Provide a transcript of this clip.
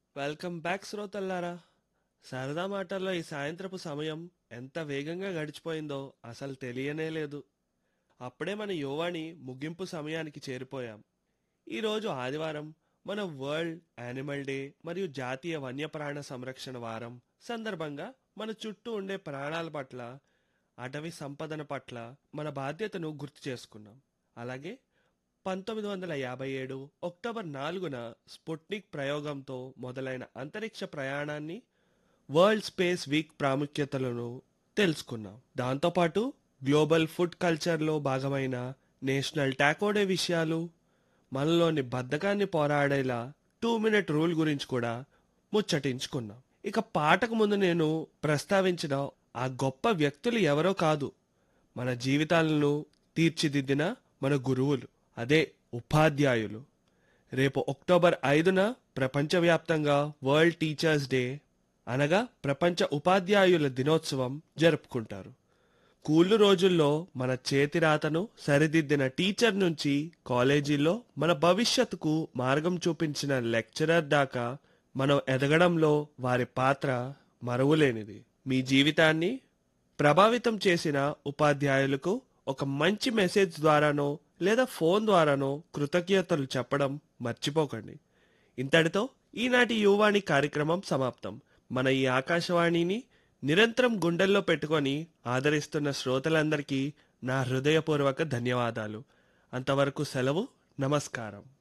Welcome back శ్రోతల్లారా. సరదా మాటల్లో ఈ సాయంత్రపు సమయం ఎంత వేగంగా గడిచిపోయిందో అసలు తెలియనే లేదు. అప్పుడే మన యువాని ముగింపు సమయానికి చేరిపోయాం. ఈరోజు ఆదివారం, మన వరల్డ్ యానిమల్ డే మరియు జాతీయ వన్యప్రాణ సంరక్షణ వారం సందర్భంగా మన చుట్టూ ఉండే ప్రాణాల పట్ల, అటవీ సంపదన పట్ల మన బాధ్యతను గుర్తు చేసుకున్నాం. అలాగే 1957 అక్టోబర్ 4న స్పుట్నిక్ ప్రయోగంతో మొదలైన అంతరిక్ష ప్రయాణాన్ని, వరల్డ్ స్పేస్ వీక్ ప్రాముఖ్యతలను తెలుసుకున్నాం. దాంతోపాటు గ్లోబల్ ఫుడ్ కల్చర్లో భాగమైన నేషనల్ టాకో డే విషయాలు, మనలోని బద్ధకాన్ని పోరాడేలా 2 మినిట్ రూల్ గురించి కూడా ముచ్చటించుకున్నాం. ఇక పాటకు ముందు నేను ప్రస్తావించిన ఆ గొప్ప వ్యక్తులు ఎవరో కాదు, మన జీవితాలను తీర్చిదిద్దిన మన గురువులు, అదే ఉపాధ్యాయులు. రేపు అక్టోబర్ 5న ప్రపంచవ్యాప్తంగా వరల్డ్ టీచర్స్ డే అనగా ప్రపంచ ఉపాధ్యాయుల దినోత్సవం జరుపుకుంటారు. స్కూలు రోజుల్లో మన చేతి రాతను సరిదిద్దిన టీచర్ నుంచి కాలేజీల్లో మన భవిష్యత్తుకు మార్గం చూపించిన లెక్చరర్ దాకా మనం ఎదగడంలో వారి పాత్ర మరువలేనిది. మీ జీవితాన్ని ప్రభావితం చేసిన ఉపాధ్యాయులకు ఒక మంచి మెసేజ్ ద్వారానో లేదా ఫోన్ ద్వారానో కృతజ్ఞతలు చెప్పడం మర్చిపోకండి. ఇంతటితో ఈనాటి యువవాణి కార్యక్రమం సమాప్తం. మన ఈ ఆకాశవాణిని నిరంతరం గుండెల్లో పెట్టుకొని ఆదరిస్తున్న శ్రోతలందరికీ నా హృదయపూర్వక ధన్యవాదాలు. అంతవరకు సెలవు. నమస్కారం.